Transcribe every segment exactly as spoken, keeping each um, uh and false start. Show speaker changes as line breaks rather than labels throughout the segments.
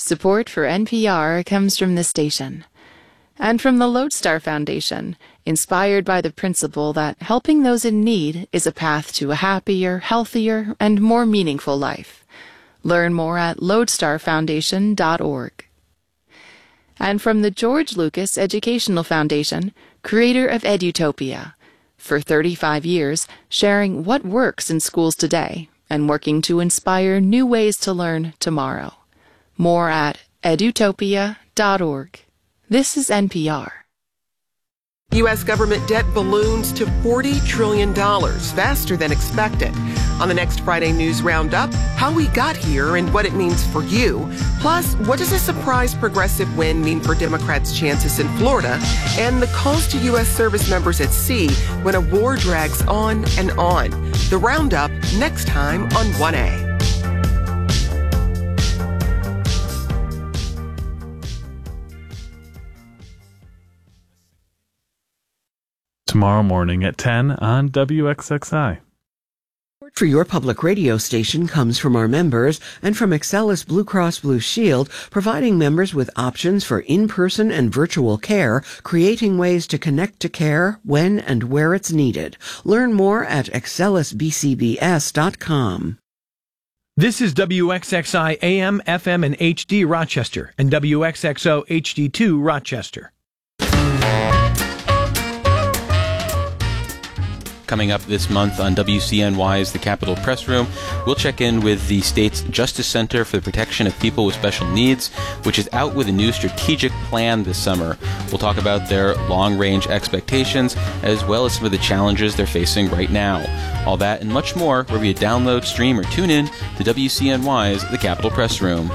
Support for N P R comes from the station and from the Lodestar Foundation, inspired by the principle that helping those in need is a path to a happier, healthier, and more meaningful life. Learn more at lodestar foundation dot org. And from the George Lucas Educational Foundation, creator of Edutopia, for thirty-five years, sharing what works in schools today and working to inspire new ways to learn tomorrow. More at edutopia dot org. This is N P R.
U S government debt balloons to forty trillion dollars, faster than expected. On the next Friday News Roundup, how we got here and what it means for you. Plus, what does a surprise progressive win mean for Democrats' chances in Florida? And the calls to U S service members at sea when a war drags on and on. The Roundup next time on one A.
Tomorrow morning at ten on W X X I.
Support for your public radio station comes from our members and from Excellus Blue Cross Blue Shield, providing members with options for in-person and virtual care, creating ways to connect to care when and where it's needed. Learn more at excellus b c b s dot com.
This is W X X I A M, F M, and H D Rochester and W X X O H D two Rochester.
Coming up this month on W C N Y's The Capitol Press Room, we'll check in with the state's Justice Center for the Protection of People with Special Needs, which is out with a new strategic plan this summer. We'll talk about their long-range expectations, as well as some of the challenges they're facing right now. All that and much more wherever you download, stream, or tune in to W C N Y's The Capitol Press Room.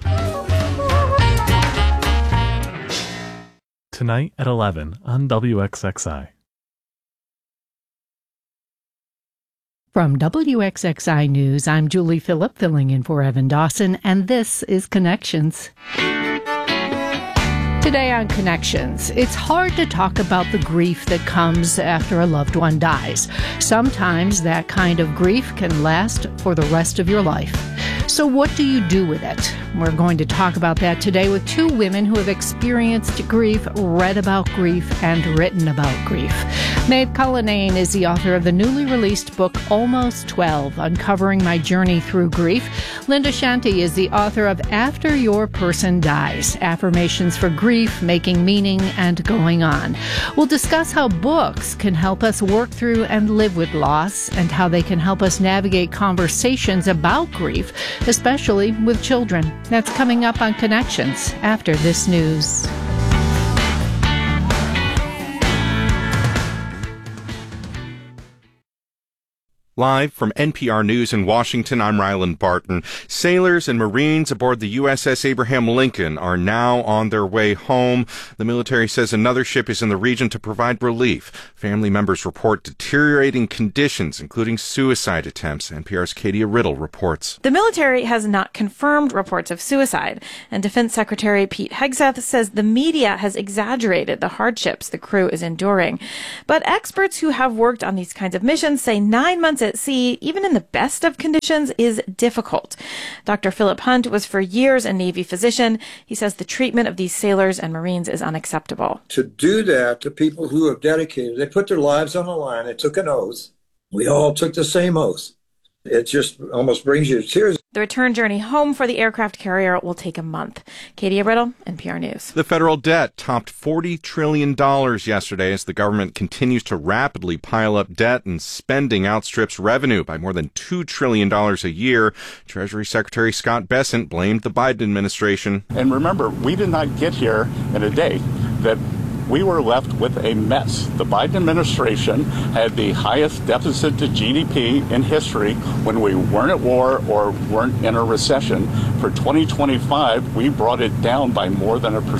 Tonight at eleven on W X X I.
From W X X I News, I'm Julie Phillip, filling in for Evan Dawson, and this is Connections. Today on Connections, it's hard to talk about the grief that comes after a loved one dies. Sometimes that kind of grief can last for the rest of your life. So what do you do with it? We're going to talk about that today with two women who have experienced grief, read about grief, and written about grief. Maeve Cullinane is the author of the newly released book Almost twelve, Uncovering My Journey Through Grief. Linda Shanti is the author of After Your Person Dies, Affirmations for Grief, Making Meaning, and Going On. We'll discuss how books can help us work through and live with loss, and how they can help us navigate conversations about grief, especially with children. That's coming up on Connections after this news.
Live from N P R News in Washington, I'm Ryland Barton. Sailors and Marines aboard the U S S Abraham Lincoln are now on their way home. The military says another ship is in the region to provide relief. Family members report deteriorating conditions, including suicide attempts. N P R's Katie Riddle reports.
The military has not confirmed reports of suicide, and Defense Secretary Pete Hegseth says the media has exaggerated the hardships the crew is enduring. But experts who have worked on these kinds of missions say nine months at sea, even in the best of conditions, is difficult. Doctor Philip Hunt was for years a Navy physician. He says the treatment of these sailors and Marines is unacceptable.
To do that to people who have dedicated, they put their lives on the line, they took an oath. We all took the same oath. It just almost brings you to tears.
The return journey home for the aircraft carrier will take a month. Katie Riddle, N P R News.
The federal debt topped forty trillion dollars yesterday as the government continues to rapidly pile up debt, and spending outstrips revenue by more than two trillion dollars a year. Treasury Secretary Scott Bessent blamed the Biden administration.
And remember, we did not get here in a day. That we were left with a mess. The Biden administration had the highest deficit to G D P in history when we weren't at war or weren't in a recession. For twenty twenty-five, we brought it down by more than a percent.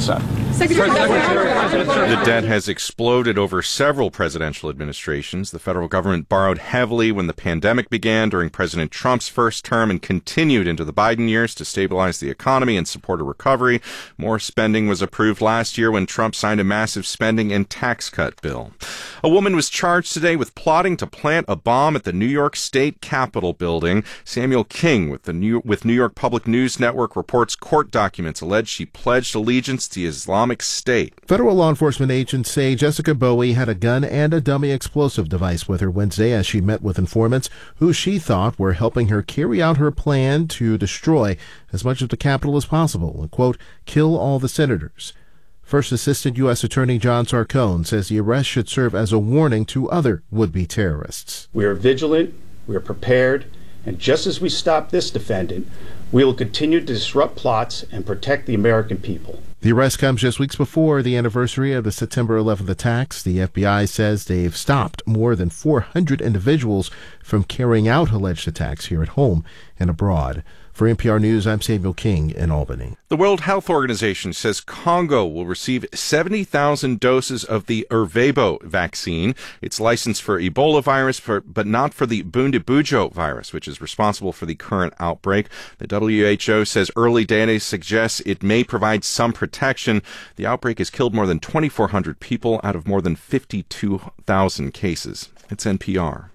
The debt has exploded over several presidential administrations. The federal government borrowed heavily when the pandemic began during President Trump's first term and continued into the Biden years to stabilize the economy and support a recovery. More spending was approved last year when Trump signed a massive spending and tax cut bill. A woman was charged today with plotting to plant a bomb at the New York State Capitol building. Samuel King with the New, with New York Public News Network reports court documents allege she pledged allegiance to the Islamic State.
Federal law enforcement agents say Jessica Bowie had a gun and a dummy explosive device with her Wednesday as she met with informants who she thought were helping her carry out her plan to destroy as much of the Capitol as possible and, quote, kill all the senators. First Assistant U S Attorney John Sarcone says the arrest should serve as a warning to other would-be terrorists.
We are vigilant, we are prepared, and just as we stop this defendant, we will continue to disrupt plots and protect the American people.
The arrest comes just weeks before the anniversary of the September eleventh attacks. The F B I says they've stopped more than four hundred individuals from carrying out alleged attacks here at home and abroad. For N P R News, I'm Samuel King in Albany.
The World Health Organization says Congo will receive seventy thousand doses of the Ervebo vaccine. It's licensed for Ebola virus, for, but not for the Bundibugyo virus, which is responsible for the current outbreak. The W H O says early data suggests it may provide some protection. The outbreak has killed more than twenty-four hundred people out of more than fifty-two thousand cases. It's N P R.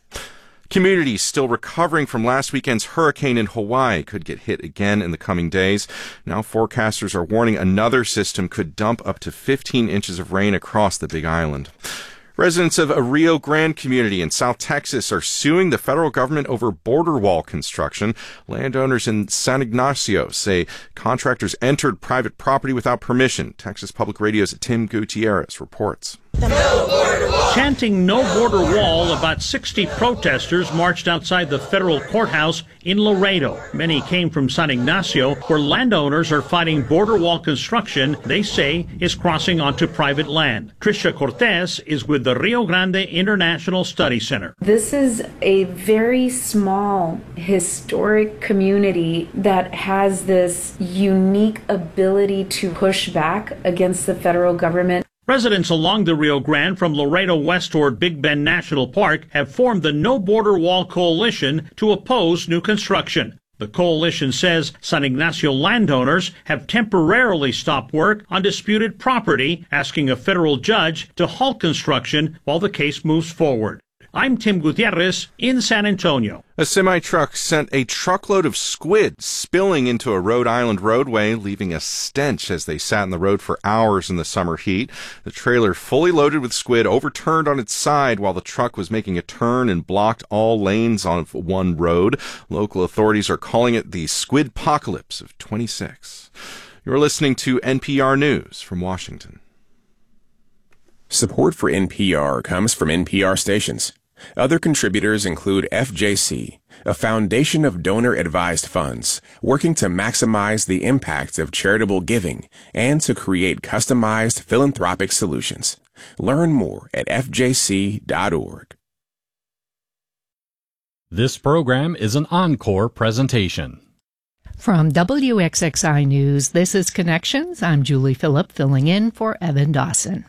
Communities still recovering from last weekend's hurricane in Hawaii could get hit again in the coming days. Now forecasters are warning another system could dump up to fifteen inches of rain across the Big Island. Residents of a Rio Grande community in South Texas are suing the federal government over border wall construction. Landowners in San Ignacio say contractors entered private property without permission. Texas Public Radio's Tim Gutierrez reports.
No border wall. Chanting no border wall, about sixty protesters marched outside the federal courthouse in Laredo. Many came from San Ignacio, where landowners are fighting border wall construction they say is crossing onto private land. Tricia Cortez is with the Rio Grande International Study Center.
This is a very small historic community that has this unique ability to push back against the federal government.
Residents along the Rio Grande from Laredo west toward Big Bend National Park have formed the No Border Wall Coalition to oppose new construction. The coalition says San Ignacio landowners have temporarily stopped work on disputed property, asking a federal judge to halt construction while the case moves forward. I'm Tim Gutierrez in San Antonio.
A semi-truck sent a truckload of squid spilling into a Rhode Island roadway, leaving a stench as they sat in the road for hours in the summer heat. The trailer, fully loaded with squid, overturned on its side while the truck was making a turn and blocked all lanes on one road. Local authorities are calling it the Squidpocalypse of twenty-six. You're listening to N P R News from Washington.
Support for N P R comes from N P R stations. Other contributors include F J C, a foundation of donor-advised funds working to maximize the impact of charitable giving and to create customized philanthropic solutions. Learn more at F J C dot org.
This program is an encore presentation.
From W X X I News, this is Connections. I'm Julie Phillip, filling in for Evan Dawson.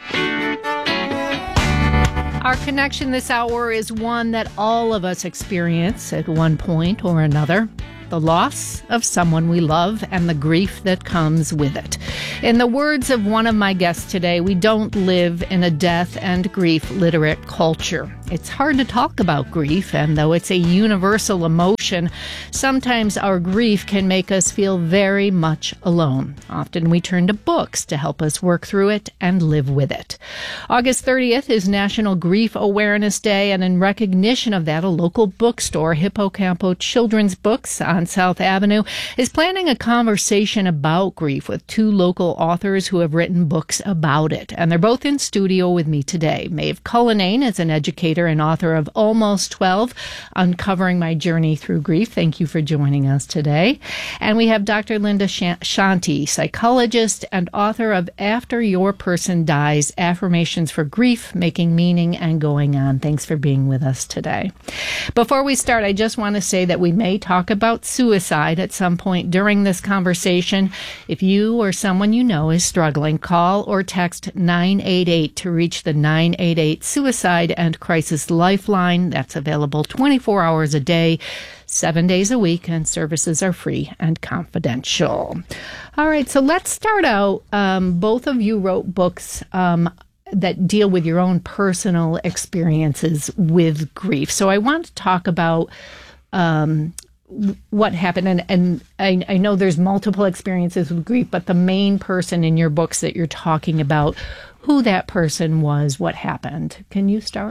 Our connection this hour is one that all of us experience at one point or another. The loss of someone we love and the grief that comes with it. In the words of one of my guests today, we don't live in a death and grief literate culture. It's hard to talk about grief, and though it's a universal emotion, sometimes our grief can make us feel very much alone. Often we turn to books to help us work through it and live with it. August thirtieth is National Grief Awareness Day, and in recognition of that, a local bookstore, Hippocampo Children's Books on South Avenue, is planning a conversation about grief with two local authors who have written books about it. And they're both in studio with me today. Maeve Cullinane is an educator educator and author of Almost twelve, Uncovering My Journey Through Grief. Thank you for joining us today. And we have Doctor Linda Shanti, psychologist and author of After Your Person Dies, Affirmations for Grief, Making Meaning, and Going On. Thanks for being with us today. Before we start, I just want to say that we may talk about suicide at some point during this conversation. If you or someone you know is struggling, call or text nine eight eight to reach the nine eight eight Suicide and Crisis Lifeline. That's available twenty-four hours a day, seven days a week, and services are free and confidential. All right, so let's start out. Um, both of you wrote books um, that deal with your own personal experiences with grief. So I want to talk about um, what happened. And, and I, I know there's multiple experiences with grief, but the main person in your books that you're talking about, who that person was, what happened. Can you start?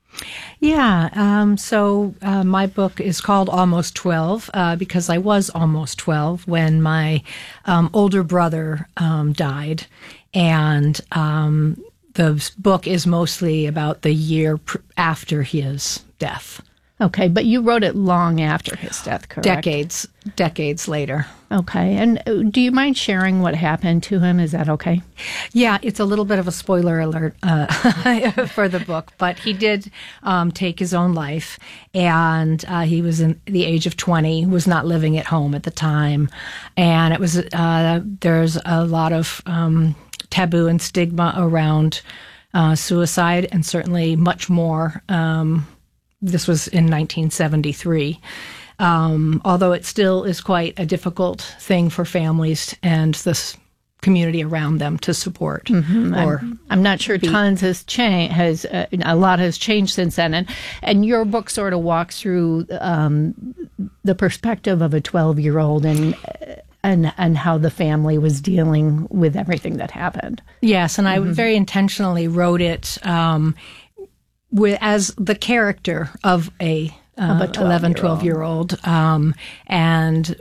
Yeah. Um, so uh, my book is called Almost twelve uh, because I was almost twelve when my um, older brother um, died. And um, the book is mostly about the year pr- after his death.
Okay, but you wrote it long after his death, correct?
Decades, decades later.
Okay, and do you mind sharing what happened to him? Is that okay?
Yeah, it's a little bit of a spoiler alert uh, for the book, but he did um, take his own life, and uh, he was in the age of twenty, was not living at home at the time, and it was uh, there's a lot of um, taboo and stigma around uh, suicide, and certainly much more. Um, This was in nineteen seventy-three, um, although it still is quite a difficult thing for families and this community around them to support.
Mm-hmm.
Or
I'm, I'm not sure be, tons has changed. Has uh, a lot has changed since then, and and your book sort of walks through um, the perspective of a twelve-year-old and. And and how the family was dealing with everything that happened.
Yes, and I
mm-hmm.
very intentionally wrote it um, with as the character of a, uh,
of a
eleven, twelve-year-old, um, and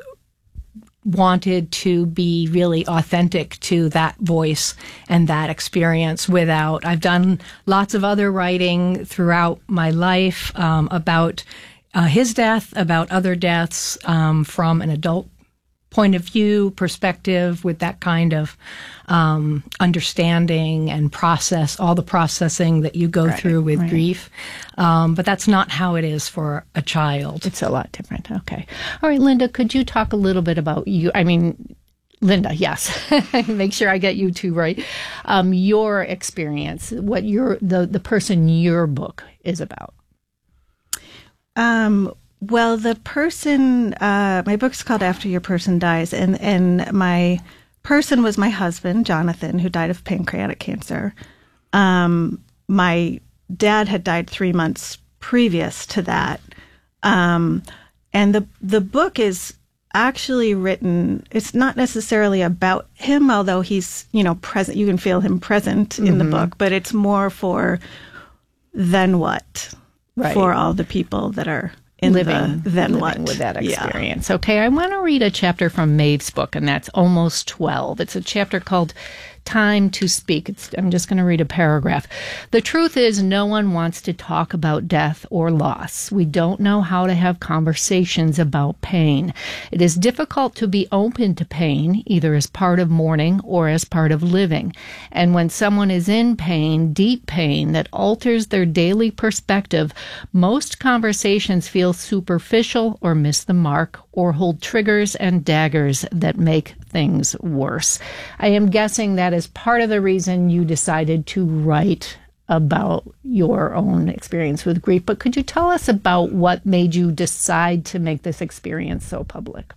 wanted to be really authentic to that voice and that experience without. I've done lots of other writing throughout my life um, about uh, his death, about other deaths um, from an adult point of view, perspective, with that kind of um, understanding and process, all the processing that you go
right,
through with
right.
grief. Um, but that's not how it is for a child.
It's a lot different. Okay. All right, Linda, could you talk a little bit about you? I mean, Linda, yes. Make sure I get you two right. Um, your experience, what your the, the person your book is about.
Um Well, the person, uh, my book's called After Your Person Dies, and, and my person was my husband, Jonathan, who died of pancreatic cancer. Um, my dad had died three months previous to that. Um, and the, the book is actually written, it's not necessarily about him, although he's, you know, present, you can feel him present mm-hmm. in the book, but it's more for then what,
right.
for all the people that are in
living,
the, then
living
what?
with that experience.
Yeah.
Okay, I want to read a chapter from Maeve's book, and that's Almost twelve. It's a chapter called Time to Speak. It's, I'm just going to read a paragraph. The truth is, no one wants to talk about death or loss. We don't know how to have conversations about pain. It is difficult to be open to pain, either as part of mourning or as part of living. And when someone is in pain, deep pain, that alters their daily perspective, most conversations feel superficial or miss the mark or hold triggers and daggers that make things worse. I am guessing that is part of the reason you decided to write about your own experience with grief. But could you tell us about what made you decide to make this experience so public?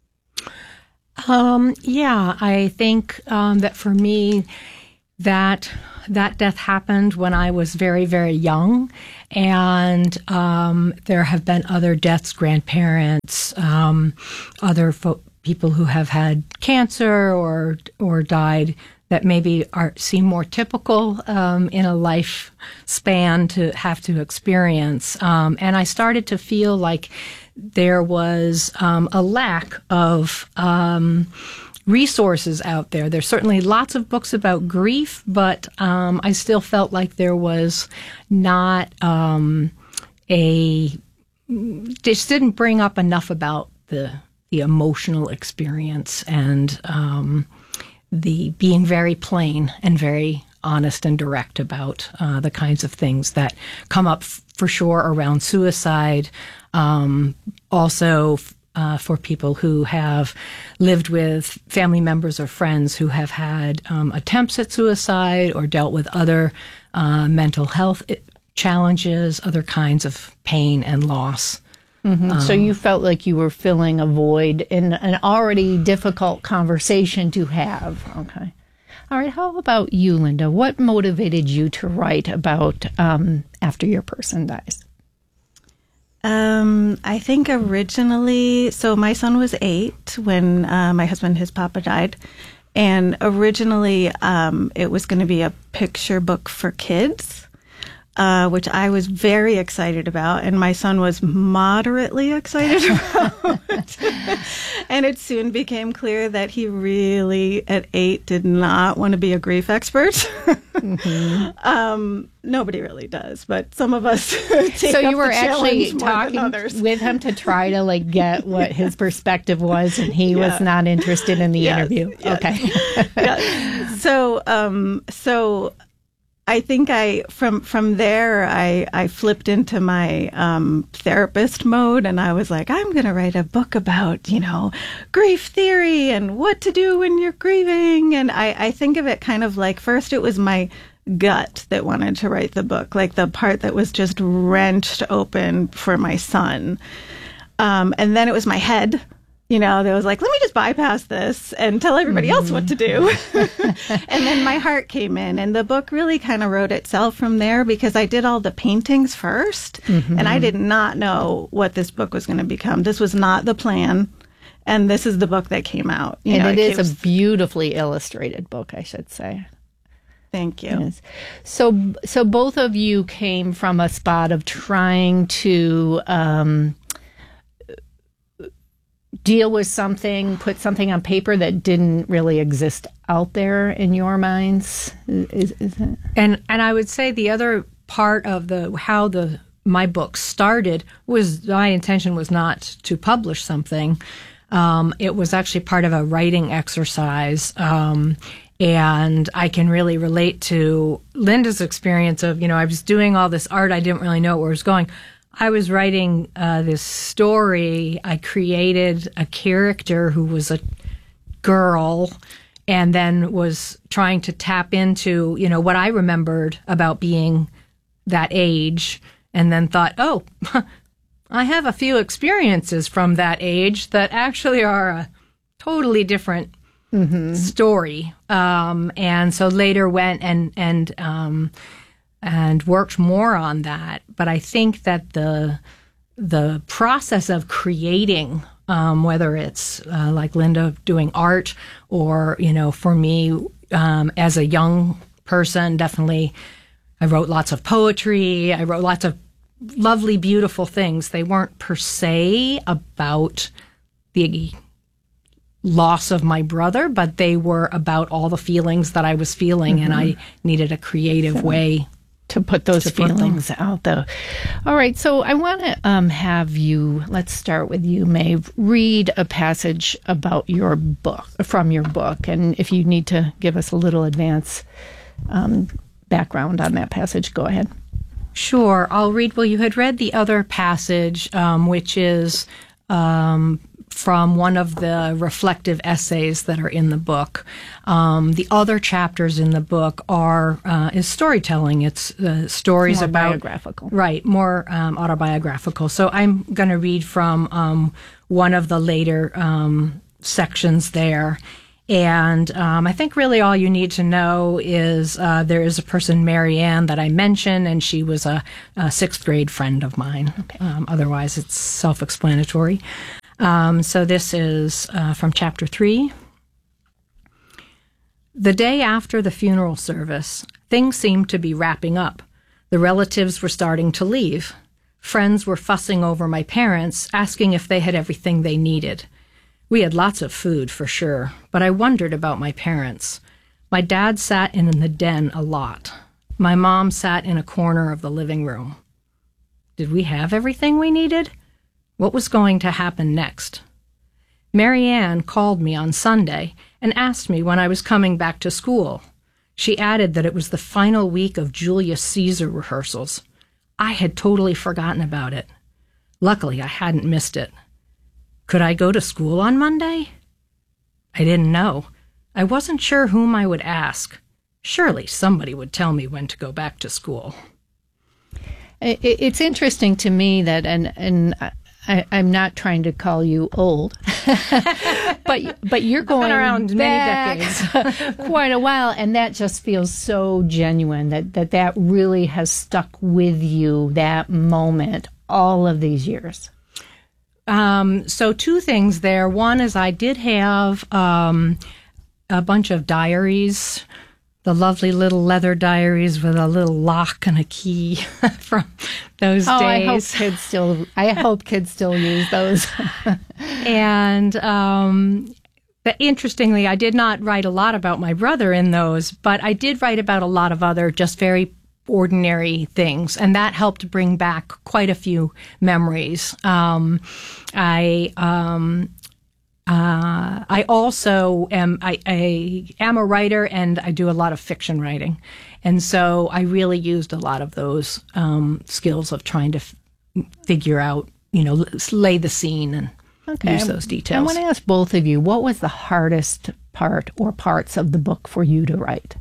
Um, yeah, I think um, that for me, that that death happened when I was very, very young, and um, there have been other deaths, grandparents, um, other fo- people who have had cancer or or died that maybe are seem more typical um, in a lifespan to have to experience. Um, and I started to feel like there was um, a lack of um, resources out there. There's certainly lots of books about grief, but um, I still felt like there was not um, a just didn't bring up enough about the the emotional experience and um, the being very plain and very honest and direct about uh, the kinds of things that come up f- for sure around suicide. Um, also, uh, for people who have lived with family members or friends who have had um, attempts at suicide or dealt with other uh, mental health challenges, other kinds of pain and loss.
Mm-hmm.
Um,
so you felt like you were filling a void in an already difficult conversation to have. Okay. All right. How about you, Linda? What motivated you to write about um, After Your Person Dies?
Um, I think originally, so my son was eight when uh, my husband, his papa, died. And originally, um, it was going to be a picture book for kids, uh, which I was very excited about. And my son was moderately excited about. And it soon became clear that he really, at eight, did not want to be a grief expert. Mm-hmm. um, nobody really does, but some of us take
So
up
you were
the
actually
challenge more than
talking
others.
with him to try to like get what his perspective was, and he
Yeah.
was not interested in the
Yes,
interview.
yes.
Okay.
Yeah. So, um, so I think I from from there I I flipped into my um, therapist mode, and I was like, I'm going to write a book about you know grief theory and what to do when you're grieving, and I I think of it kind of like first it was my gut that wanted to write the book, like the part that was just wrenched open for my son, um, and then it was my head. You know, that was like, let me just bypass this and tell everybody mm-hmm. else what to do. And then my heart came in, and the book really kind of wrote itself from there because I did all the paintings first, mm-hmm. and I did not know what this book was going to become. This was not the plan, and this is the book that came out. You
and
know,
it,
it
is
came...
a beautifully illustrated book, I should say.
Thank you.
Yes. So, so both of you came from a spot of trying to um, deal with something, put something on paper that didn't really exist out there in your minds. Is, is it?
And and I would say the other part of the how the my book started was my intention was not to publish something. Um, it was actually part of a writing exercise. Um, And I can really relate to Linda's experience of, you know, I was doing all this art. I didn't really know where it was going. I was writing uh, this story. I created a character who was a girl and then was trying to tap into, you know, what I remembered about being that age, and then thought, oh, I have a few experiences from that age that actually are a totally different Mm-hmm. story, um, and so later went and and um, and worked more on that. But I think that the the process of creating, um, whether it's uh, like Linda doing art, or you know, for me um, as a young person, definitely, I wrote lots of poetry. I wrote lots of lovely, beautiful things. They weren't per se about the loss of my brother, but they were about all the feelings that I was feeling, mm-hmm. and I needed a creative so, way
to put those
to
feelings
put
out, though. All right, so I want to um, have you, let's start with you, Maeve, read a passage about your book, from your book, and if you need to give us a little advance um, background on that passage, go ahead.
Sure, I'll read, well, you had read the other passage, um, which is um, from one of the reflective essays that are in the book. Um, the other chapters in the book are uh, is storytelling. It's uh, stories
more
about
biographical,
right? More um, autobiographical. So I'm going to read from um, one of the later um, sections there. And um, I think really all you need to know is uh, there is a person, Mary Ann, that I mentioned, and she was a, a sixth grade friend of mine. Okay. Um, otherwise, it's self-explanatory. Um, so this is uh, from chapter three. The day after the funeral service, things seemed to be wrapping up. The relatives were starting to leave. Friends were fussing over my parents, asking if they had everything they needed.
We had lots of food, for sure, but I wondered about my parents. My dad sat in the den a lot. My mom sat in a corner of the living room. Did we have everything we needed? What was going to happen next? Mary Ann called me on Sunday and asked me when I was coming back to school. She added that it was the final week of Julius Caesar rehearsals. I had totally forgotten about it. Luckily, I hadn't missed it. Could I go to school on Monday? I didn't know. I wasn't sure whom I would ask. Surely somebody would tell me when to go back to school.
It's interesting to me that, and and I, I'm not trying to call you old, but but you're going
around
back
many decades,
quite a while, and that just feels so genuine. That that that really has stuck with you, that moment, all of these years.
Um, so two things there. One is I did have um, a bunch of diaries. The lovely little leather diaries with a little lock and a key from those
oh,
days.
I hope kids still. I hope kids still use those.
And um, but interestingly, I did not write a lot about my brother in those, but I did write about a lot of other just very ordinary things, and that helped bring back quite a few memories. Um, I. Um, Uh, I also am I, I am a writer, and I do a lot of fiction writing, and so I really used a lot of those um, skills of trying to f- figure out, you know, lay the scene and
okay.
use those details.
I want to ask both of you, what was the hardest part or parts of the book for you to write?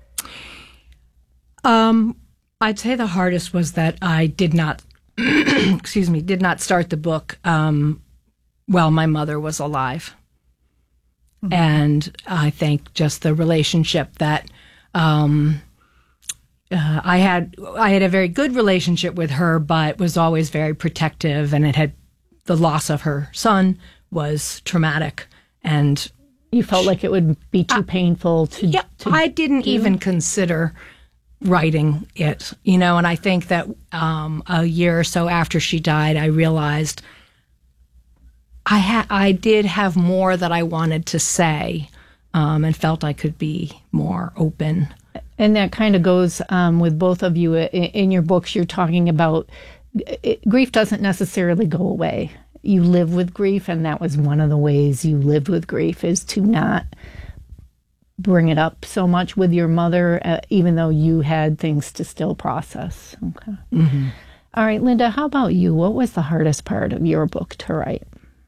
Um, I'd say the hardest was that I did not, excuse me, did not start the book Um, while my mother was alive. Mm-hmm. And I think just the relationship that um, uh, I had, I had a very good relationship with her, but was always very protective, and it had, the loss of her son was traumatic. And
you felt she, like it would be too I, painful to,
yeah,
to
I didn't
do?
even consider writing it, you know, and I think that um, a year or so after she died, I realized I ha- I did have more that I wanted to say, um, and felt I could be more open.
And that kind of goes um, with both of you. In, in your books, you're talking about it, grief doesn't necessarily go away. You live with grief, and that was one of the ways you lived with grief, is to not bring it up so much with your mother, uh, even though you had things to still process. Okay.
Mm-hmm.
All right, Linda, how about you? What was the hardest part of your book to write?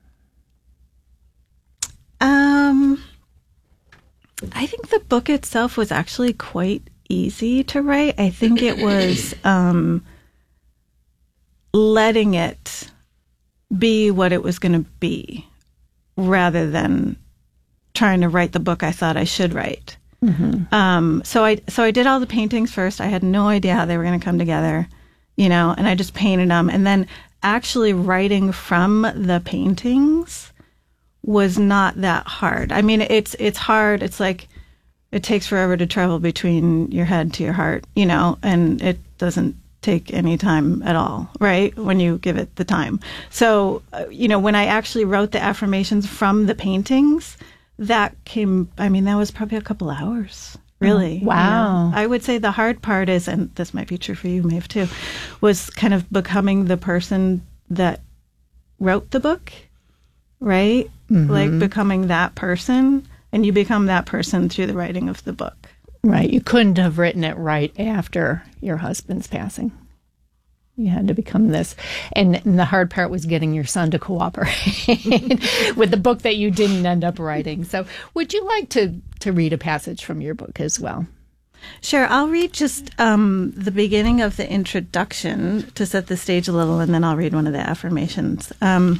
Um, I think the book itself was actually quite easy to write. I think it was um, letting it be what it was going to be, rather than trying to write the book I thought I should write. Mm-hmm. Um, so I so I did all the paintings first. I had no idea how they were going to come together, you know, and I just painted them. And then actually writing from the paintings was not that hard. I mean, it's it's hard. It's like it takes forever to travel between your head to your heart, you know, and it doesn't take any time at all, right? When you give it the time. So, uh, you know, when I actually wrote the affirmations from the paintings, that came, I mean, that was probably a couple hours, really.
Oh, wow.
You know? I would say the hard part is, and this might be true for you, Maeve, too, was kind of becoming the person that wrote the book, right? Mm-hmm. Like becoming that person, and you become that person through the writing of the book.
Right. You couldn't have written it right after your husband's passing. You had to become this. And, and the hard part was getting your son to cooperate with the book that you didn't end up writing. So would you like to, to read a passage from your book as well?
Sure. I'll read just um, the beginning of the introduction to set the stage a little, and then I'll read one of the affirmations. Um,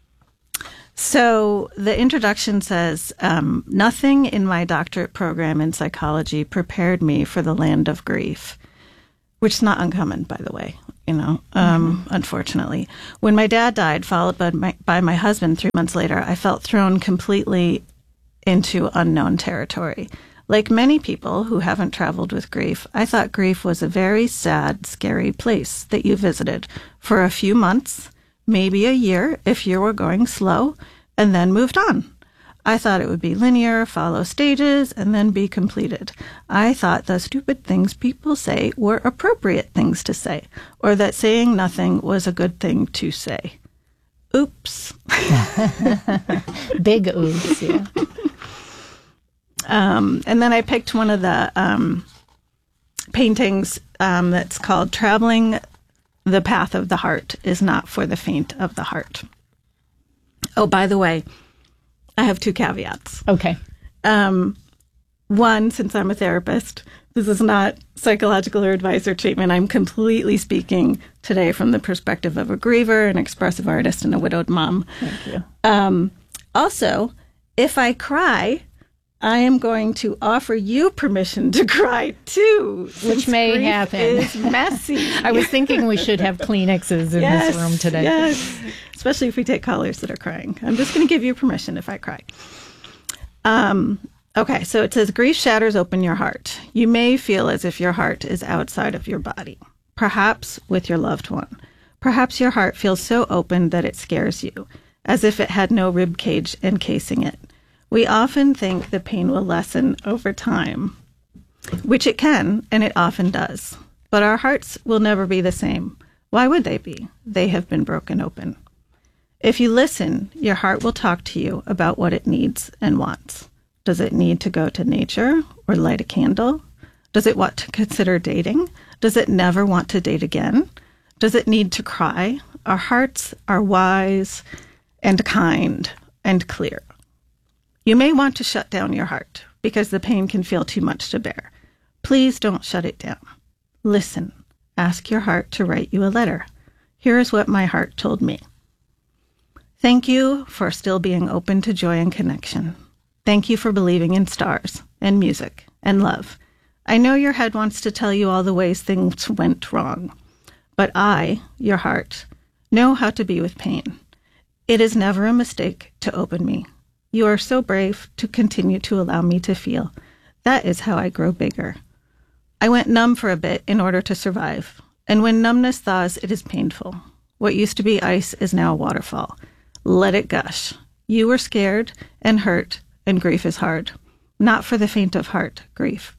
so the introduction says, um, nothing in my doctorate program in psychology prepared me for the land of grief, which is not uncommon, by the way, you know, um, mm-hmm. unfortunately. When my dad died, followed by my, by my husband three months later, I felt thrown completely into unknown territory. Like many people who haven't traveled with grief, I thought grief was a very sad, scary place that you visited for a few months, maybe a year if you were going slow, and then moved on. I thought it would be linear, follow stages, and then be completed. I thought the stupid things people say were appropriate things to say, or that saying nothing was a good thing to say. Oops.
Big oops, yeah.
Um, and then I picked one of the um, paintings um, that's called Traveling the Path of the Heart is Not for the Faint of the Heart. Oh, by the way, I have two caveats.
Okay.
Um, one, since I'm a therapist, this is not psychological or advice or treatment. I'm completely speaking today from the perspective of a griever, an expressive artist, and a widowed mom.
Thank you.
Um, also, if I cry, I am going to offer you permission to cry too,
which may
grief
happen.
Is messy.
I was thinking we should have Kleenexes in
yes,
this room today.
Yes, especially if we take callers that are crying. I'm just going to give you permission if I cry. Um. Okay, so it says, grief shatters open your heart. You may feel as if your heart is outside of your body, perhaps with your loved one. Perhaps your heart feels so open that it scares you, as if it had no rib cage encasing it. We often think the pain will lessen over time, which it can, and it often does. But our hearts will never be the same. Why would they be? They have been broken open. If you listen, your heart will talk to you about what it needs and wants. Does it need to go to nature or light a candle? Does it want to consider dating? Does it never want to date again? Does it need to cry? Our hearts are wise and kind and clear. You may want to shut down your heart because the pain can feel too much to bear. Please don't shut it down. Listen. Ask your heart to write you a letter. Here is what my heart told me. Thank you for still being open to joy and connection. Thank you for believing in stars and music and love. I know your head wants to tell you all the ways things went wrong, but I, your heart, know how to be with pain. It is never a mistake to open me. You are so brave to continue to allow me to feel. That is how I grow bigger. I went numb for a bit in order to survive, and when numbness thaws, it is painful. What used to be ice is now a waterfall. Let it gush. You were scared and hurt, and grief is hard. Not for the faint of heart, grief.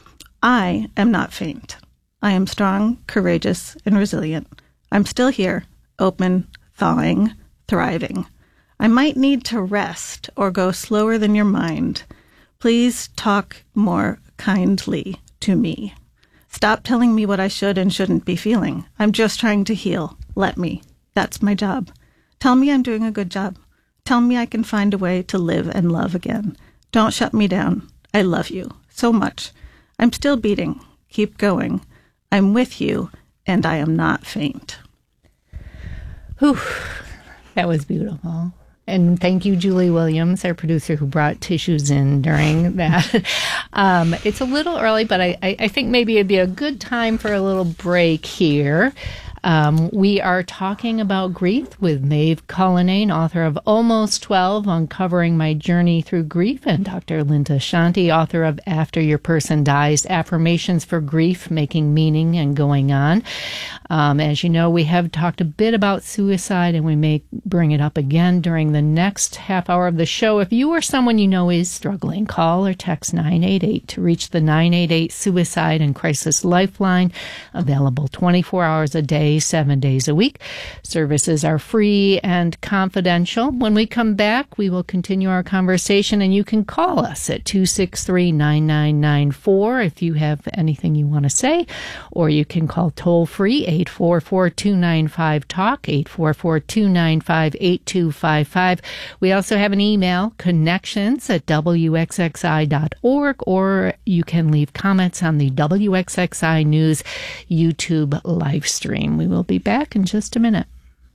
I am not faint. I am strong, courageous, and resilient. I'm still here, open, thawing, thriving. I might need to rest or go slower than your mind. Please talk more kindly to me. Stop telling me what I should and shouldn't be feeling. I'm just trying to heal. Let me. That's my job. Tell me I'm doing a good job. Tell me I can find a way to live and love again. Don't shut me down. I love you so much. I'm still beating. Keep going. I'm with you, and I am not faint.
Whew. That was beautiful. And thank you, Julie Williams, our producer, who brought tissues in during that. um, it's a little early, but I, I, I think maybe it'd be a good time for a little break here. Um, we are talking about grief with Maeve Cullinane, author of Almost twelve, Uncovering My Journey Through Grief, and Doctor Linda Shanti, author of After Your Person Dies, Affirmations for Grief, Making Meaning and Going On. Um, as you know, we have talked a bit about suicide, and we may bring it up again during the next half hour of the show. If you or someone you know is struggling, call or text nine eight eight to reach the nine eight eight Suicide and Crisis Lifeline, available twenty-four hours a day, seven days a week. Services are free and confidential. When we come back, we will continue our conversation, and you can call us at two six three, nine nine nine four if you have anything you want to say, or you can call toll-free eight four four, two nine five, talk, eight four four, two nine five, eight two five five. We also have an email, connections at w x x i dot org, or you can leave comments on the W X X I News YouTube live stream. We will be back in just a minute.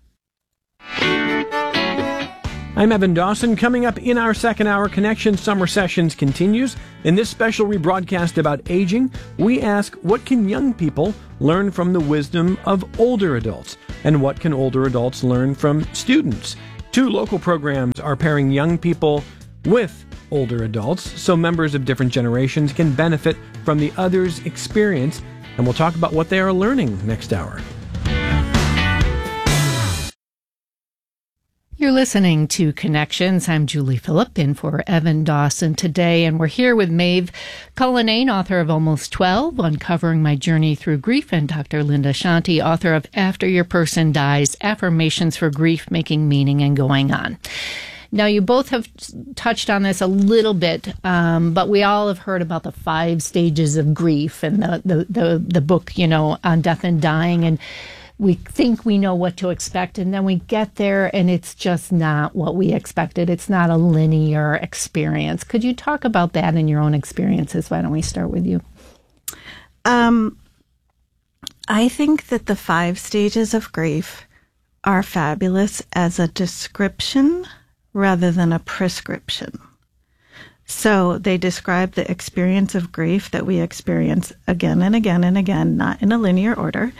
I'm Evan Dawson. Coming up in our second hour, Connection Summer Sessions continues. In this special rebroadcast about aging, we ask, what can young people learn from the wisdom of older adults? And what can older adults learn from students? Two local programs are pairing young people with older adults, so members of different generations can benefit from the other's experience. And we'll talk about what they are learning next hour.
You're listening to Connections. I'm Julie Phillip, in for Evan Dawson today, and we're here with Maeve Cullinane, author of Almost twelve, Uncovering My Journey Through Grief, and Doctor Linda Shanti, author of After Your Person Dies, Affirmations for Grief, Making Meaning, and Going On. Now, you both have touched on this a little bit, um, but we all have heard about the five stages of grief and the, the, the, the book, you know, on death and dying, and we think we know what to expect, and then we get there, and it's just not what we expected. It's not a linear experience. Could you talk about that in your own experiences? Why don't we start with you?
Um, I think that the five stages of grief are fabulous as a description rather than a prescription. So they describe the experience of grief that we experience again and again and again, not in a linear order.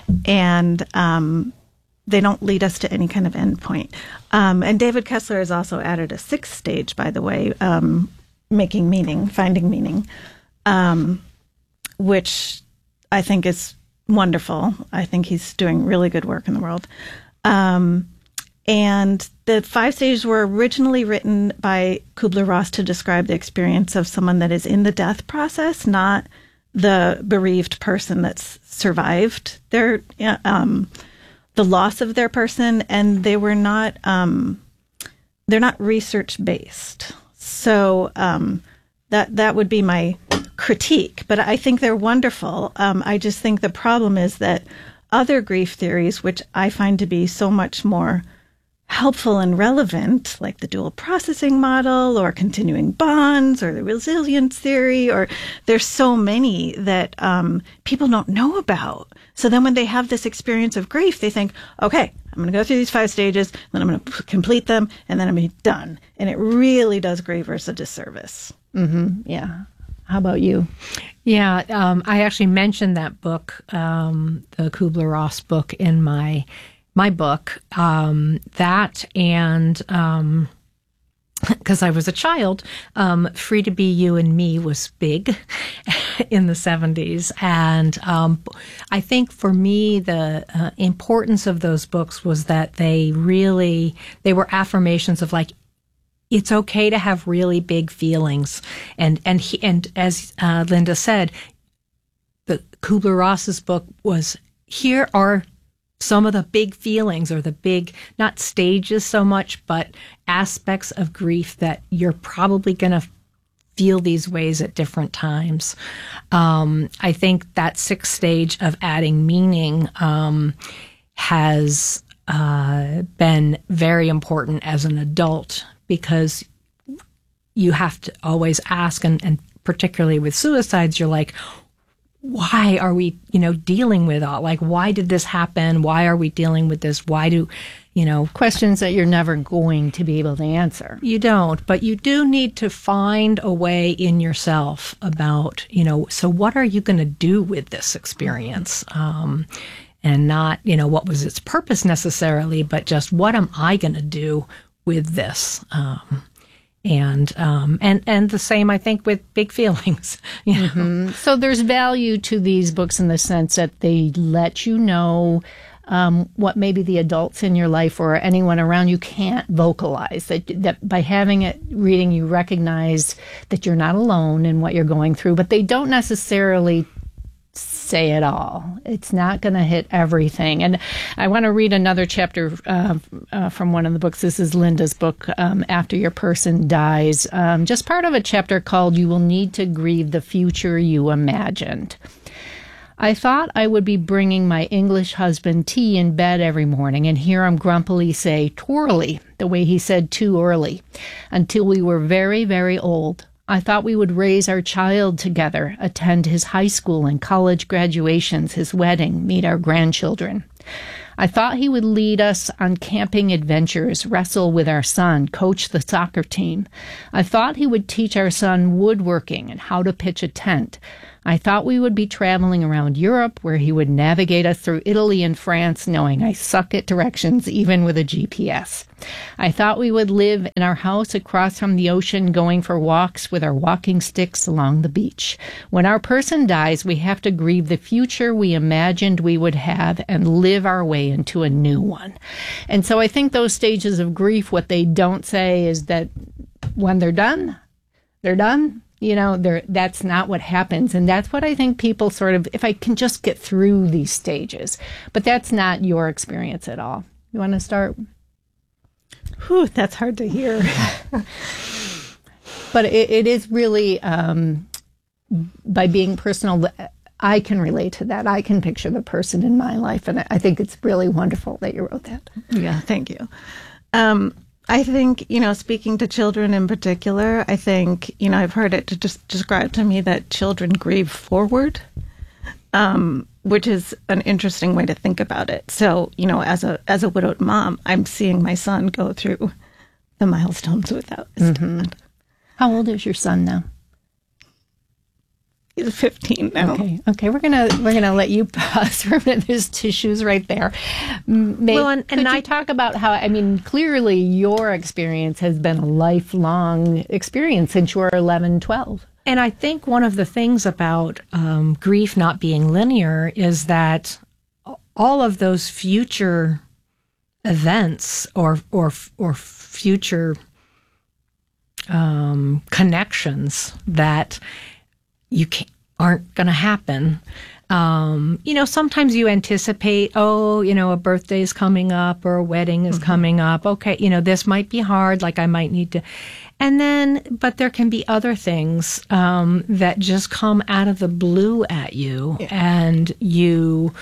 And um, they don't lead us to any kind of endpoint. Um, and David Kessler has also added a sixth stage, by the way, um, making meaning, finding meaning, um, which I think is wonderful. I think he's doing really good work in the world. Um, And the five stages were originally written by Kubler-Ross to describe the experience of someone that is in the death process, not the bereaved person that's survived their um, the loss of their person. And they were not um, they're not research based. So um, that that would be my critique. But I think they're wonderful. Um, I just think the problem is that other grief theories, which I find to be so much more helpful and relevant, like the dual processing model or continuing bonds or the resilience theory, or there's so many that um, people don't know about. So then when they have this experience of grief, they think, okay, I'm going to go through these five stages, then I'm going to complete them, and then I'm going to be done. And it really does grievers a disservice.
Mm-hmm. Yeah. How about you?
Yeah, um, I actually mentioned that book, um, the Kubler-Ross book, in my my book. Um, that and um, because I was a child, um, Free to Be You and Me was big in the seventies. And um, I think for me, the uh, importance of those books was that they really, they were affirmations of like, it's okay to have really big feelings. And, and, he, and as uh, Linda said, the Kubler-Ross's book was, here are some of the big feelings, or the big, not stages so much, but aspects of grief that you're probably going to feel these ways at different times. Um, I think that sixth stage of adding meaning um, has uh, been very important as an adult, because you have to always ask, and, and particularly with suicides, you're like, why are we, you know, dealing with all, like, why did this happen? Why are we dealing with this? Why do, you know,
questions that you're never going to be able to answer.
You don't, but you do need to find a way in yourself about, you know, so what are you going to do with this experience? Um, and not, you know, what was its purpose necessarily, but just what am I going to do with this? Um, And um, and and the same, I think, with big feelings. You know?
Mm-hmm. So there's value to these books in the sense that they let you know um, what maybe the adults in your life or anyone around you can't vocalize. That that by having it reading, you recognize that you're not alone in what you're going through, but they don't necessarily say it all. It's not going to hit everything. And I want to read another chapter uh, uh, from one of the books. This is Linda's book, um, After Your Person Dies. Um, just part of a chapter called You Will Need to Grieve the Future You Imagined. I thought I would be bringing my English husband tea in bed every morning and hear him grumpily say, "Twirly," the way he said too early, until we were very, very old. I thought we would raise our child together, attend his high school and college graduations, his wedding, meet our grandchildren. I thought he would lead us on camping adventures, wrestle with our son, coach the soccer team. I thought he would teach our son woodworking and how to pitch a tent. I thought we would be traveling around Europe, where he would navigate us through Italy and France, knowing I suck at directions even with a G P S. I thought we would live in our house across from the ocean, going for walks with our walking sticks along the beach. When our person dies, we have to grieve the future we imagined we would have and live our way into a new one. And so I think those stages of grief, what they don't say is that when they're done, they're done. You know, they're, that's not what happens. And that's what I think people sort of, if I can just get through these stages. But that's not your experience at all. You want to start?
Whew, that's hard to hear.
But it, it is really, um, by being personal, I can relate to that. I can picture the person in my life. And I think it's really wonderful that you wrote that.
Yeah, thank you. Um, I think, you know, speaking to children in particular, I think, you know, I've heard it to just describe to me that children grieve forward, um, which is an interesting way to think about it. So, you know, as a as a widowed mom, I'm seeing my son go through the milestones without his
Mm-hmm.
dad.
How old is your son now?
He's fifteen now.
Okay, okay, we're gonna we're gonna let you pause for a minute. There's tissues right there. May,
Well, and- and
could
I-
you talk about how? I mean, clearly your experience has been a lifelong experience since you were eleven, twelve.
And I think one of the things about um, grief not being linear is that all of those future events or or or future um, connections that you can't, aren't going to happen. Um, you know, sometimes you anticipate, oh, you know, a birthday is coming up or a wedding is mm-hmm. coming up. Okay, you know, this might be hard, like I might need to. And then, but there can be other things um, that just come out of the blue at you, yeah. and you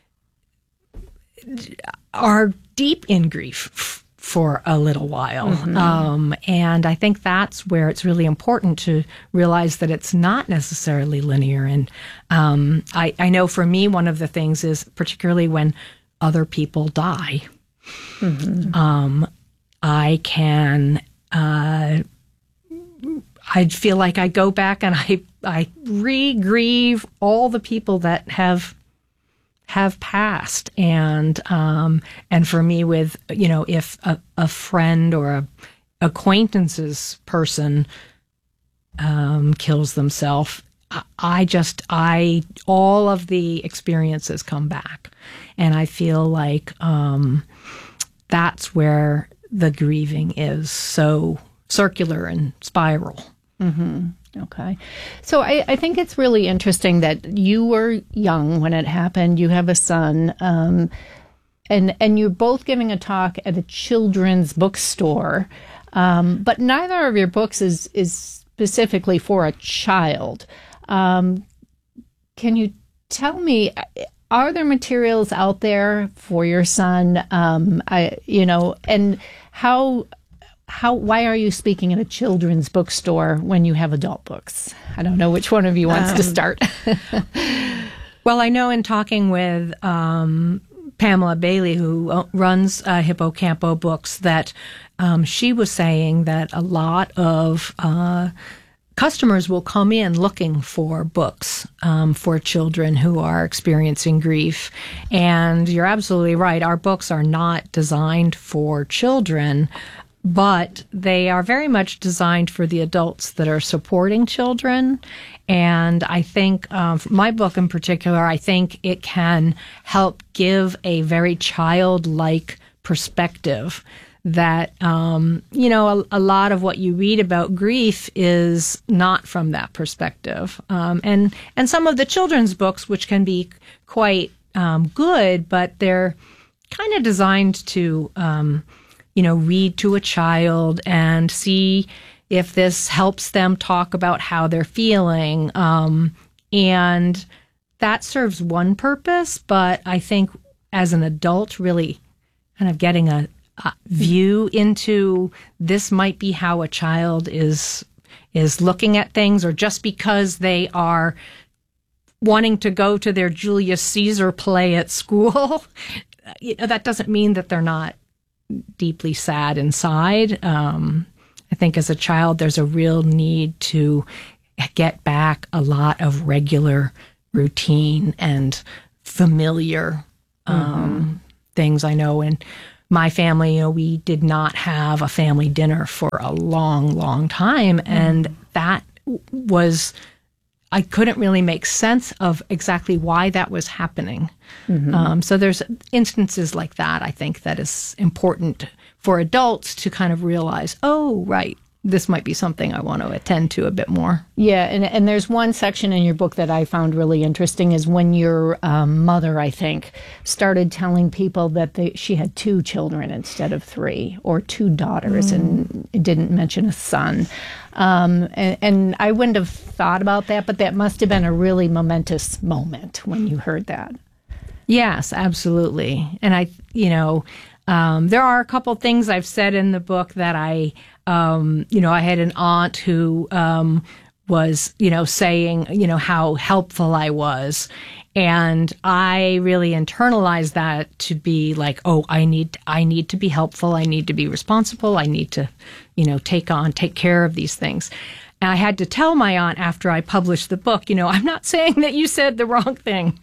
are deep in grief f- for a little while. Mm-hmm. Um, and I think that's where it's really important to realize that it's not necessarily linear. And um, I, I know for me, one of the things is particularly when other people die, mm-hmm. um, I can, uh, I feel like I go back and I, I re-grieve all the people that have have passed. And, um, and for me with, you know, if a, a friend or a acquaintance's person, um, kills themselves, I, I just, I, all of the experiences come back. And I feel like, um, that's where the grieving is so circular and spiral.
Mm-hmm. Okay. So I, I think it's really interesting that you were young when it happened. You have a son, um, and and you're both giving a talk at a children's bookstore, um, but neither of your books is, is specifically for a child. Um, can you tell me, are there materials out there for your son? Um, I, you know, and how... How? Why are you speaking at a children's bookstore when you have adult books? I don't know which one of you wants um, to start.
Well, I know in talking with um, Pamela Bailey, who runs uh, Hippocampo Books, that um, she was saying that a lot of uh, customers will come in looking for books um, for children who are experiencing grief. And you're absolutely right. Our books are not designed for children, but they are very much designed for the adults that are supporting children. And I think um, my book in particular, I think it can help give a very childlike perspective that, um, you know, a, a lot of what you read about grief is not from that perspective. Um, and, and some of the children's books, which can be quite um, good, but they're kind of designed to, um, you know, read to a child and see if this helps them talk about how they're feeling. Um, and that serves one purpose, but I think as an adult, really kind of getting a, a view into this might be how a child is, is looking at things, or just because they are wanting to go to their Julius Caesar play at school, you know, that doesn't mean that they're not deeply sad inside. Um, I think as a child, there's a real need to get back a lot of regular routine and familiar um, mm-hmm. things. I know in my family, you know, we did not have a family dinner for a long, long time. Mm-hmm. And that was, I couldn't really make sense of exactly why that was happening. Mm-hmm. Um, so there's instances like that, I think, that is important for adults to kind of realize, oh, right, this might be something I want to attend to a bit more.
Yeah, and, and there's one section in your book that I found really interesting is when your um, mother, I think, started telling people that they, she had two children instead of three, or two daughters, mm. and it didn't mention a son. Um, and, and I wouldn't have thought about that, but that must have been a really momentous moment when you heard that.
Yes, absolutely. And I, you know, um, there are a couple things I've said in the book that I, um, you know, I had an aunt who um, was, you know, saying, you know, how helpful I was. And I really internalized that to be like, oh, I need, I need to be helpful. I need to be responsible. I need to, you know, take on, take care of these things. And I had to tell my aunt after I published the book, you know, I'm not saying that you said the wrong thing.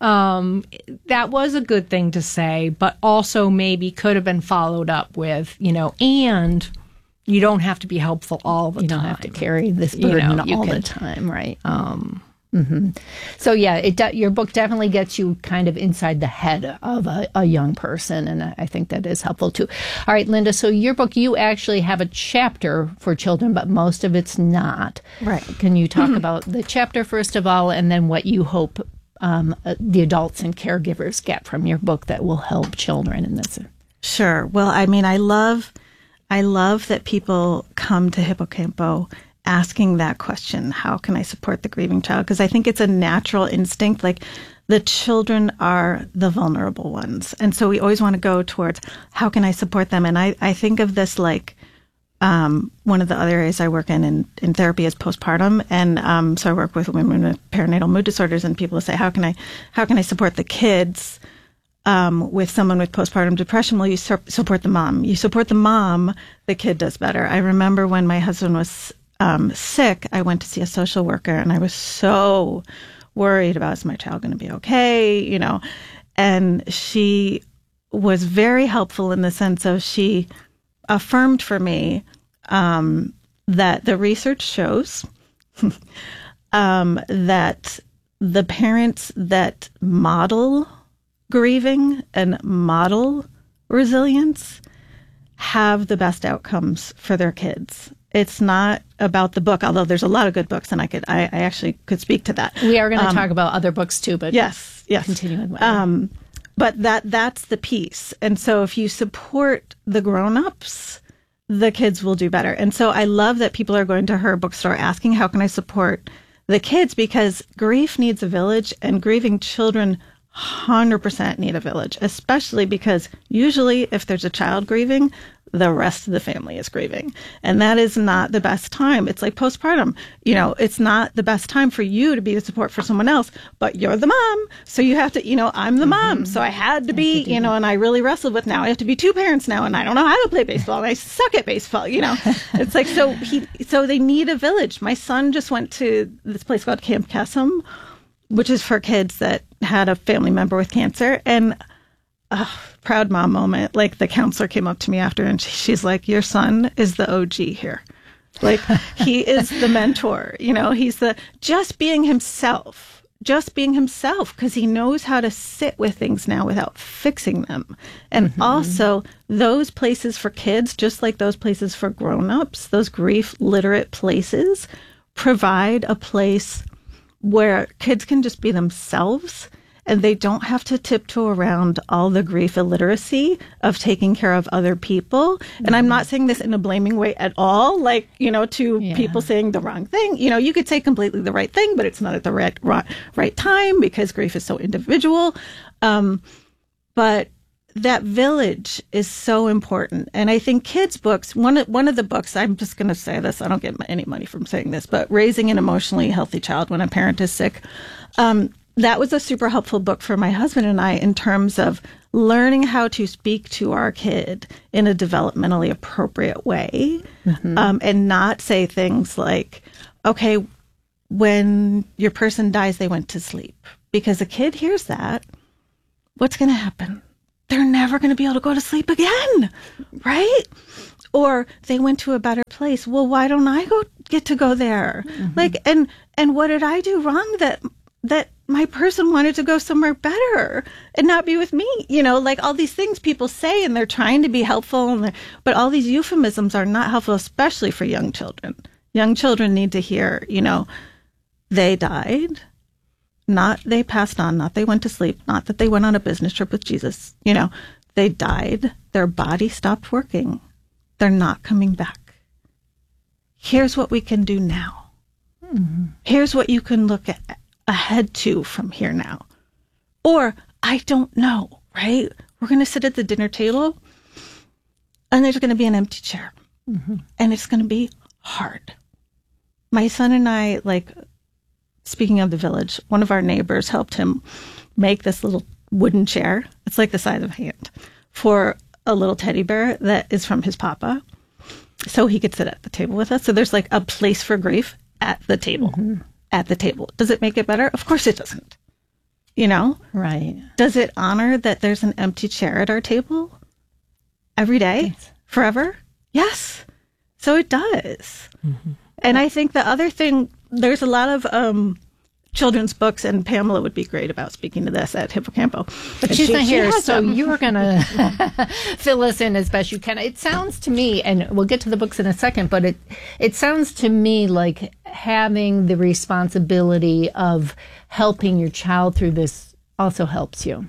Um, that was a good thing to say, but also maybe could have been followed up with, you know, and you don't have to be helpful all the time.
You don't have to carry this burden
you know, you
all
can,
the time, right?
Um,
mm-hmm. So yeah, it de- your book definitely gets you kind of inside the head of a, a young person, and I, I think that is helpful too. All right, Linda, so your book, you actually have a chapter for children, but most of it's not.
Right.
Can you talk about the chapter first of all, and then what you hope um, uh, the adults and caregivers get from your book that will help children in this?
Sure. Well, I mean, I love, I love that people come to Hippocampo asking that question, how can I support the grieving child? Because I think it's a natural instinct. Like, the children are the vulnerable ones. And so we always want to go towards, how can I support them? And I, I think of this like, um, one of the other areas I work in, in, in therapy is postpartum. And um, so I work with women with perinatal mood disorders, and people say, how can I, how can I support the kids um, with someone with postpartum depression? Well, you su- support the mom. You support the mom, the kid does better. I remember when my husband was Um, sick, I went to see a social worker, and I was so worried about, is my child going to be okay? You know, and she was very helpful in the sense of she affirmed for me um, that the research shows um, that the parents that model grieving and model resilience have the best outcomes for their kids. It's not about the book, although there's a lot of good books, and I could, I, I actually could speak to that.
We are going to
um,
talk about other books too, but
yes, yes,
continuing with
um, but that that's the piece. And so if you support the grown-ups, the kids will do better. And so I love that people are going to her bookstore asking, how can I support the kids? Because grief needs a village, and grieving children one hundred percent need a village, especially because usually if there's a child grieving, the rest of the family is grieving. And that is not the best time. It's like postpartum. You know, it's not the best time for you to be the support for someone else, but you're the mom. So you have to, you know, I'm the mom. Mm-hmm. So I had to be, you know, and I really wrestled with, now I have to be two parents now, and I don't know how to play baseball, and I suck at baseball, you know. It's like, so he, so they need a village. My son just went to this place called Camp Kesem, which is for kids that had a family member with cancer. And uh, proud mom moment. Like, the counselor came up to me after, and she's like, your son is the O G here. Like, he is the mentor, you know, he's the, just being himself, just being himself, because he knows how to sit with things now without fixing them. And mm-hmm. also, those places for kids, just like those places for grown-ups, those grief literate places, provide a place where kids can just be themselves, and they don't have to tiptoe around all the grief illiteracy of taking care of other people. Mm-hmm. And I'm not saying this in a blaming way at all, like, you know, to yeah. people saying the wrong thing. You know, you could say completely the right thing, but it's not at the right right, right time, because grief is so individual. Um, but that village is so important. And I think kids' books, one of, one of the books, I'm just going to say this, I don't get any money from saying this, but Raising an Emotionally Healthy Child When a Parent is Sick, um, that was a super helpful book for my husband and I in terms of learning how to speak to our kid in a developmentally appropriate way, mm-hmm. um, and not say things like, okay, when your person dies, they went to sleep. Because a kid hears that, what's going to happen? They're never going to be able to go to sleep again, right? Or they went to a better place. Well, why don't I go get to go there? Mm-hmm. Like, and and what did I do wrong that that my person wanted to go somewhere better and not be with me? You know, like all these things people say, and they're trying to be helpful, and but all these euphemisms are not helpful, especially for young children. Young children need to hear, you know, they died, not they passed on, not they went to sleep, not that they went on a business trip with Jesus. You know, they died. Their body stopped working. They're not coming back. Here's what we can do now. Mm-hmm. Here's what you can look at, ahead to from here now. Or, I don't know, right? We're going to sit at the dinner table, and there's going to be an empty chair. Mm-hmm. And it's going to be hard. My son and I, like, speaking of the village, one of our neighbors helped him make this little wooden chair. It's like the size of a hand for a little teddy bear that is from his papa, so he could sit at the table with us. So there's like a place for grief at the table, mm-hmm. at the table. Does it make it better? Of course it doesn't. You know?
Right.
Does it honor that there's an empty chair at our table every day, yes. forever? Yes. So it does. Mm-hmm. And I think the other thing, there's a lot of um, children's books, and Pamela would be great about speaking to this at Hippocampo.
But
and
she's
she,
not here,
she
so
them.
you're going to fill us in as best you can. It sounds to me, and we'll get to the books in a second, but it, it sounds to me like having the responsibility of helping your child through this also helps you.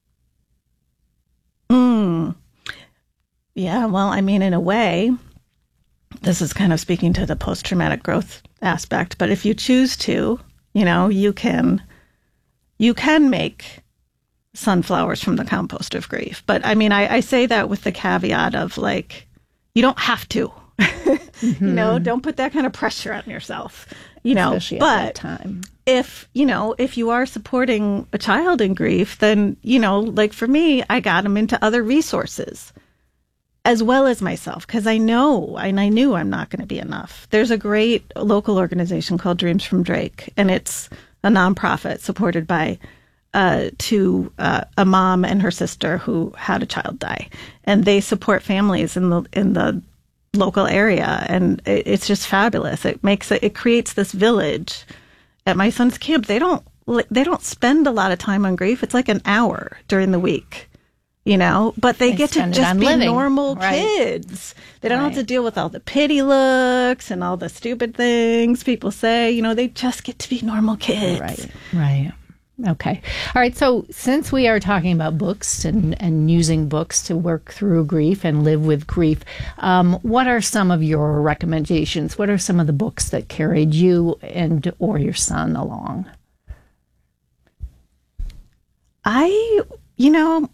Mm. Yeah, well, I mean, in a way, this is kind of speaking to the post-traumatic growth aspect, but if you choose to, you know, you can, you can make sunflowers from the compost of grief. But I mean, I, I say that with the caveat of like, you don't have to, mm-hmm. you know, don't put that kind of pressure on yourself, you know,
especially
but
at that time.
If, you know, if you are supporting a child in grief, then, you know, like for me, I got them into other resources as well as myself, because I know, and I knew I'm not going to be enough. There's a great local organization called Dreams from Drake, and it's a nonprofit supported by uh, two, uh, a mom and her sister who had a child die, and they support families in the in the local area, and it, it's just fabulous. It makes it, it creates this village. At my son's camp, they don't they don't spend a lot of time on grief. It's like an hour during the week. You know, but they, they get to just be living. normal right. kids. They don't right. have to deal with all the pity looks and all the stupid things people say. You know, they just get to be normal kids.
Right. Right. Okay. All right. So since we are talking about books and, and using books to work through grief and live with grief, um, what are some of your recommendations? What are some of the books that carried you and or your son along?
I, you know...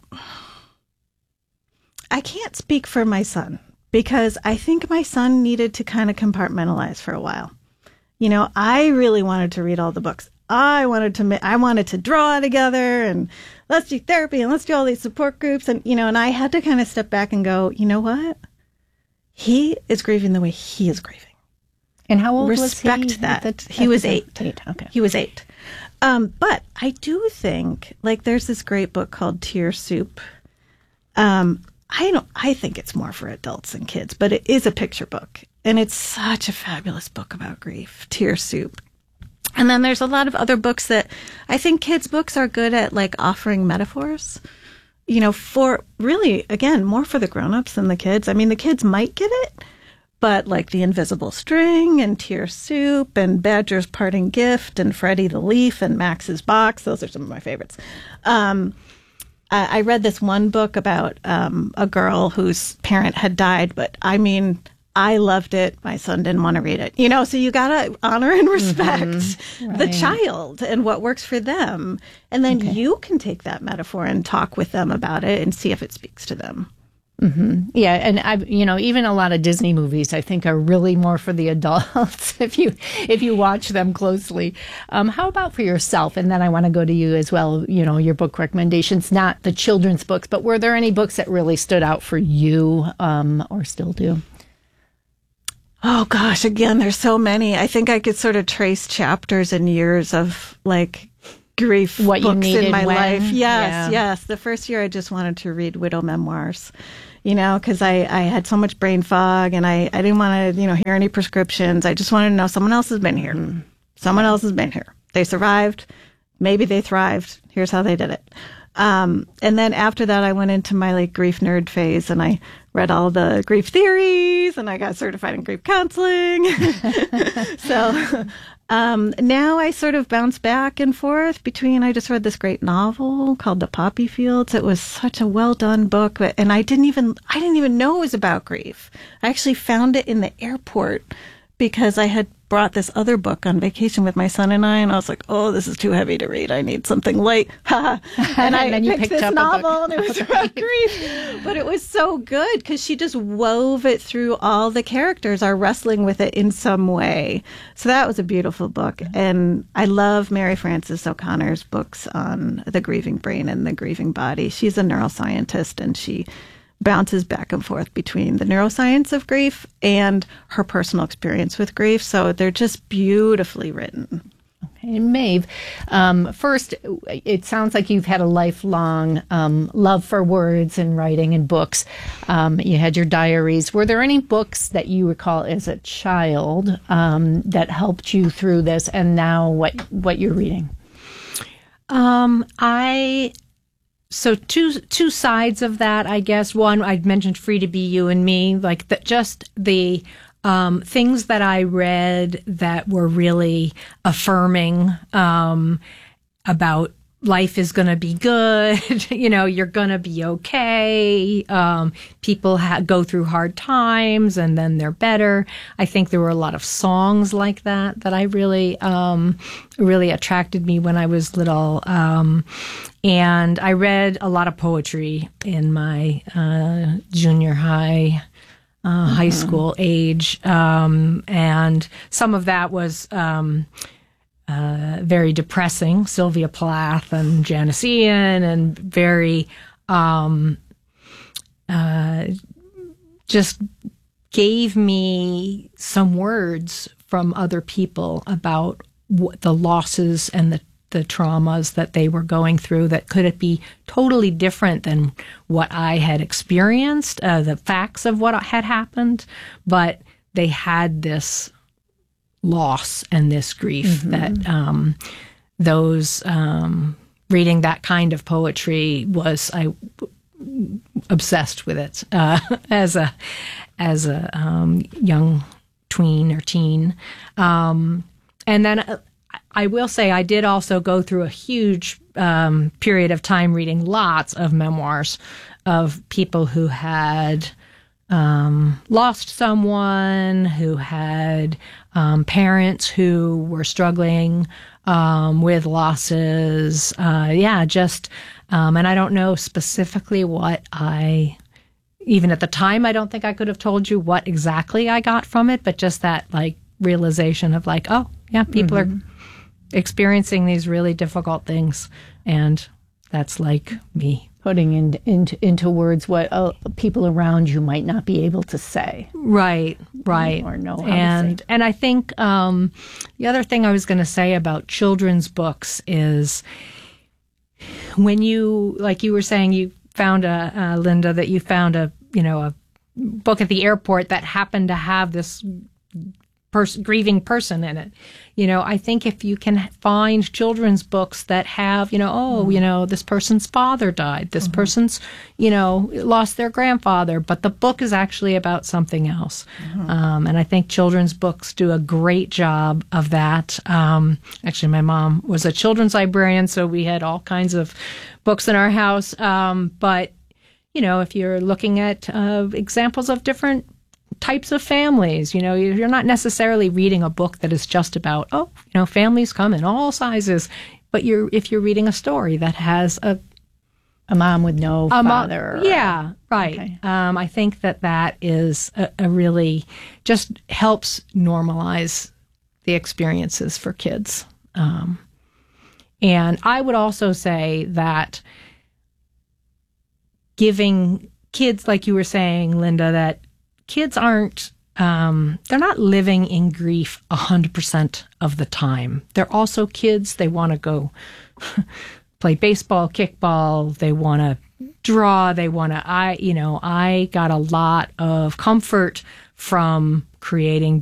I can't speak for my son because I think my son needed to kind of compartmentalize for a while. You know, I really wanted to read all the books. I wanted to, I wanted to draw together and let's do therapy and let's do all these support groups. And, you know, and I had to kind of step back and go, you know what? He is grieving the way he is grieving.
And how old
Respect
was he?
that.
That
he was eight.
Eight, okay.
He was eight. Um, but I do think, like, there's this great book called Tear Soup. Um, I don't. I think it's more for adults than kids, but it is a picture book, and it's such a fabulous book about grief. Tear Soup. And then there's a lot of other books that I think kids' books are good at, like offering metaphors. You know, for really, again, more for the grown-ups than the kids. I mean, the kids might get it, but like The Invisible String and Tear Soup and Badger's Parting Gift and Freddie the Leaf and Max's Box. Those are some of my favorites. Um, I read this one book about um, a girl whose parent had died, but I mean, I loved it. My son didn't want to read it. You know, so you got to honor and respect mm-hmm. right. the child and what works for them. And then okay. you can take that metaphor and talk with them about it and see if it speaks to them.
Mm-hmm. Yeah, and I, you know, even a lot of Disney movies, I think, are really more for the adults if you if you watch them closely. Um, how about for yourself? And then I want to go to you as well. You know, your book recommendations, not the children's books, but were there any books that really stood out for you, um, or still do?
Oh gosh, again, there's so many. I think I could sort of trace chapters and years of like grief
what you
books
needed
in my
when.
life. Yes,
Yeah.
yes. The first year I just wanted to read widow memoirs, you know, because I, I had so much brain fog and I, I didn't want to, you know, hear any prescriptions. I just wanted to know someone else has been here. Mm. Someone else has been here. They survived. Maybe they thrived. Here's how they did it. Um, and then after that, I went into my like grief nerd phase and I read all the grief theories and I got certified in grief counseling. so, um, now I sort of bounce back and forth between, I just read this great novel called The Poppy Fields. It was such a well done book, but, and I didn't even, I didn't even know it was about grief. I actually found it in the airport because I had brought this other book on vacation with my son and I, and I was like, oh, this is too heavy to read. I need something light. and,
and
I
then you
picked,
picked
this
up
novel,
a book.
and it was about grief. But it was so good because she just wove it through. All the characters are wrestling with it in some way. So that was a beautiful book. And I love Mary Frances O'Connor's books on the grieving brain and the grieving body. She's a neuroscientist, and she bounces back and forth between the neuroscience of grief and her personal experience with grief. So they're just beautifully written.
Okay, Maeve, um, first, it sounds like you've had a lifelong um, love for words and writing and books. Um, you had your diaries. Were there any books that you recall as a child um, that helped you through this, and now what what you're reading?
Um, I... So two two sides of that, I guess. One, I mentioned Free to Be You and Me, like the, just the um, things that I read that were really affirming um, about life is going to be good. you know, you're going to be okay. Um, people ha- go through hard times and then they're better. I think there were a lot of songs like that that I really, um, really attracted me when I was little. Um, and I read a lot of poetry in my uh, junior high, uh, mm-hmm. high school age. Um, and some of that was um, Uh, very depressing, Sylvia Plath and Janice Ian, and very um, uh, just gave me some words from other people about what the losses and the, the traumas that they were going through, that could it be totally different than what I had experienced, uh, the facts of what had happened, but they had this loss and this grief mm-hmm. that um, those um, reading that kind of poetry was I obsessed with it uh, as a as a um, young tween or teen, um, and then uh, I will say I did also go through a huge um, period of time reading lots of memoirs of people who had Um, lost someone, who had um, parents who were struggling um, with losses. Uh, yeah, just, um, and I don't know specifically what I, even at the time, I don't think I could have told you what exactly I got from it, but just that like realization of like, oh, yeah, people mm-hmm. are experiencing these really difficult things. And that's like me.
Putting in, into into words what uh, people around you might not be able to say.
Right, right.
Or know how
and,
to say.
And I think um, the other thing I was going to say about children's books is when you, like you were saying, you found a, uh, Linda, that you found a, you know, a book at the airport that happened to have this pers- grieving person in it. You know, I think if you can find children's books that have, you know, oh, mm-hmm. you know, this person's father died, this mm-hmm. person's, you know, lost their grandfather, but the book is actually about something else. Mm-hmm. Um, and I think children's books do a great job of that. Um, actually, my mom was a children's librarian, so we had all kinds of books in our house. Um, but, you know, if you're looking at uh, examples of different types of families, you know, you're not necessarily reading a book that is just about, oh, you know, families come in all sizes, but you're if you're reading a story that has a
a mom with no
a
father.
Mo- yeah, right. Okay. Um, I think that that is a, a really just helps normalize the experiences for kids. Um, and I would also say that giving kids, like you were saying, Linda, that kids aren't
um, they're not living in grief one hundred percent of the time. They're also kids. They want to go play baseball, kickball. They want to draw. They want to, I, you know, I got a lot of comfort from creating